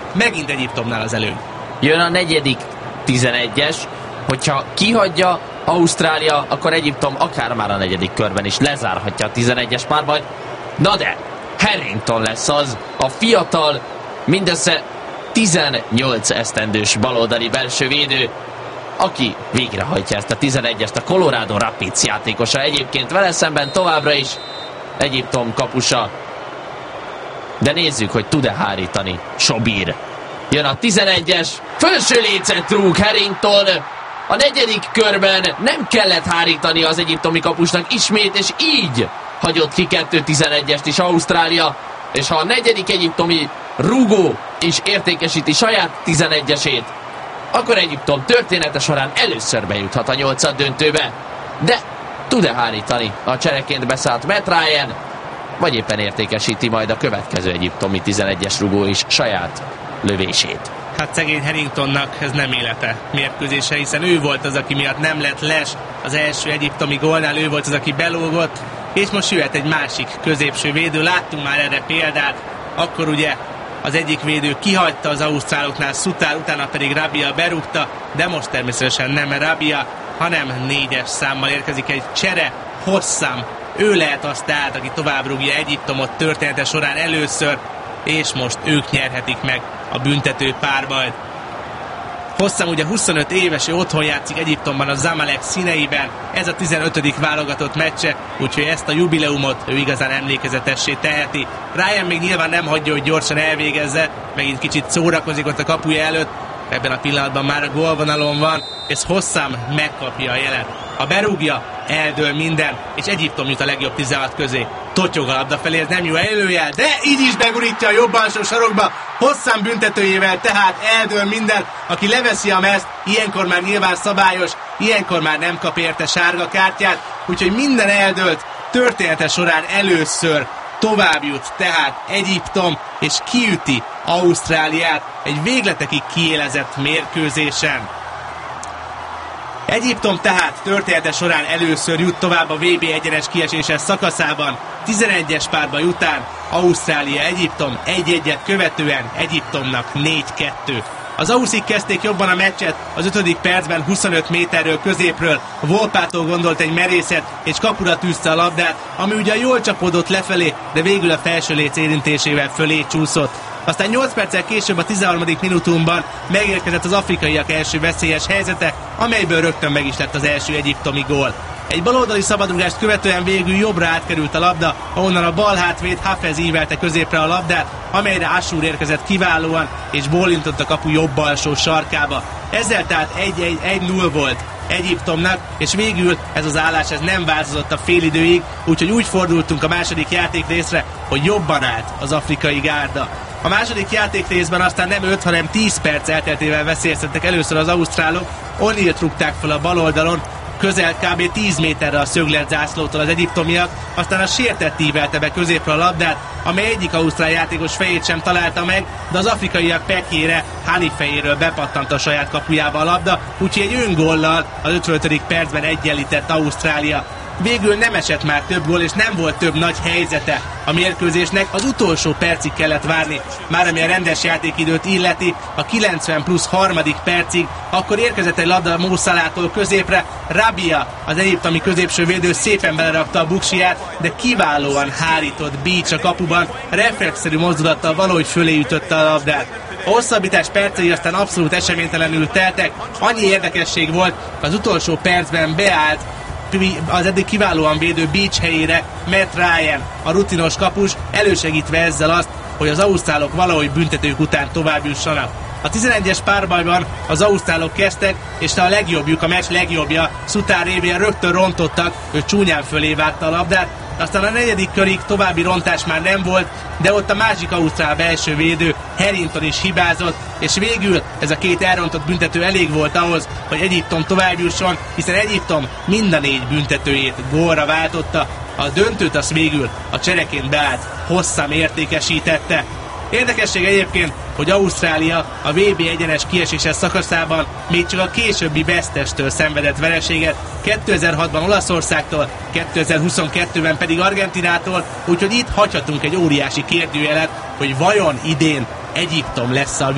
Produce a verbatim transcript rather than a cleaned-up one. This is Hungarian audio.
megint Egyiptomnál az előny. Jön a negyedik tizenegyes, hogyha kihagyja Ausztrália, akkor Egyiptom akár már a negyedik körben is lezárhatja a tizenegyes párbajt. Na de Harrington lesz az, a fiatal, mindössze tizennyolc esztendős baloldali belső védő, aki végrehajtja ezt a tizenegyest, a Colorado Rapids játékosa. Egyébként vele szemben továbbra is Egyiptom kapusa. De nézzük, hogy tud-e hárítani Sobir. Jön a tizenegyes, felső lécet rúg Harrington. A negyedik körben nem kellett hárítani az egyiptomi kapusnak ismét, és így hagyott ki kettő tizenegyest is Ausztrália. És ha a negyedik egyiptomi rúgó is értékesíti saját tizenegyesét, akkor Egyiptom története során először bejuthat a nyolcad döntőbe. De tud-e hárítani a csereként beszállt Matt Ryan, vagy éppen értékesíti majd a következő egyiptomi tizenegyes rugó is saját lövését? Hát szegény Harringtonnak ez nem élete mérkőzése, hiszen ő volt az, aki miatt nem lett les az első egyiptomi gólnál, ő volt az, aki belógott, és most jöhet egy másik középső védő. Láttunk már erre példát, akkor ugye az egyik védő kihagyta az ausztráloknál Suter, utána pedig Rabia berúgta, de most természetesen nem Rabia, hanem négyes számmal érkezik egy csere, Hosszam. Ő lehet az tehát, aki tovább rúgja Egyiptomot története során először, és most ők nyerhetik meg a büntető párbajt. Hosszam ugye huszonöt éves, ő otthon játszik Egyiptomban a Zamalek színeiben, ez a tizenötödik válogatott meccse, úgyhogy ezt a jubileumot ő igazán emlékezetessé teheti. Ryan még nyilván nem hagyja, hogy gyorsan elvégezze, megint kicsit szórakozik ott a kapuja előtt, ebben a pillanatban már a gólvonalon van, és Hosszam megkapja a jelet. Ha berúgja, eldől minden, és Egyiptom jut a legjobb tizenhat közé. Totyog a labda felé, ez nem jó előjel, de így is begurítja a jobb alsó sarokba, Hosszam büntetőjével, tehát eldől minden. Aki leveszi a mezt, ilyenkor már nyilván szabályos, ilyenkor már nem kap érte sárga kártyát, úgyhogy minden eldőlt, története során először tovább jut tehát Egyiptom, és kiüti Ausztráliát egy végletekig kiélezett mérkőzésen. Egyiptom tehát története során először jut tovább a vé bé egyenes kieséses szakaszában. tizenegyes párbaj után Ausztrália-Egyiptom egy-egyet követően Egyiptomnak négy kettő. Az auszik kezdték jobban a meccset, az ötödik percben huszonöt méterről középről Volpától gondolt egy merészet, és kapura tűzte a labdát, ami ugyan jól csapódott lefelé, de végül a felső léc érintésével fölé csúszott. Aztán nyolc perccel később a tizenharmadik minutumban megérkezett az afrikaiak első veszélyes helyzete, amelyből rögtön meg is lett az első egyiptomi gól. Egy baloldali szabadrugást követően végül jobbra átkerült a labda, ahonnan a bal hátvéd Hafez ívelte középre a labdát, amelyre Asur érkezett kiválóan, és bólintott a kapu jobb alsó sarkába. Ezzel tehát egy null volt Egyiptomnak, és végül ez az állás ez nem változott a félidőig, úgyhogy úgy fordultunk a második játékrészre, hogy jobban állt az afrikai gárda. A második játékrészben aztán nem öt, hanem tíz perc elteltével veszélyeztettek először az ausztrálok, O'Neillt rúgták fel a bal oldalon, közel kb. tíz méterre a szöglet zászlótól az egyiptomiak, aztán a sértett ívelte be középre a labdát, amely egyik ausztrál játékos fejét sem találta meg, de az afrikaiak pekjére Hani fejéről bepattant a saját kapujába a labda, úgyhogy egy öngóllal az ötvenötödik percben egyenlített Ausztrália. Végül nem esett már több gól, és nem volt több nagy helyzete a mérkőzésnek, az utolsó percig kellett várni, már ami a rendes játékidőt illeti, a kilencven plusz harmadik percig, akkor érkezett egy labda Mo Salától középre, Rabia, az egyiptomi középső védő szépen belerakta a buksiját, de kiválóan hárított Beach a kapuban, reflexzerű mozdulattal valahogy fölé ütötte a labdát. A hosszabbítás percei aztán abszolút eseménytelenül teltek, annyi érdekesség volt, az utolsó percben beállt az eddig kiválóan védő Beach helyére Matt Ryan, a rutinos kapus, elősegítve ezzel azt, hogy az ausztrálok valahogy büntetők után tovább jussanak. A tizenegyes párbajban az ausztrálok kezdtek, és a legjobbjuk, a meccs legjobbja, Suter révén rögtön rontottak, ő csúnyán fölé vágta a labdát, aztán a negyedik körig további rontás már nem volt, de ott a másik ausztrál belső védő, Harrington is hibázott, és végül ez a két elrontott büntető elég volt ahhoz, hogy Egyiptom továbbjusson, hiszen Egyiptom mind a négy büntetőjét gólra váltotta, a döntőt az végül a csereként beállt Hosszam értékesítette. Érdekesség egyébként, hogy Ausztrália a vé bé egyenes kieséses szakaszában még csak a későbbi Bestestől szenvedett vereséget, kétezer-hatban Olaszországtól, kétezer-huszonkettőben pedig Argentinától, úgyhogy itt hagyhatunk egy óriási kérdőjelet, hogy vajon idén Egyiptom lesz a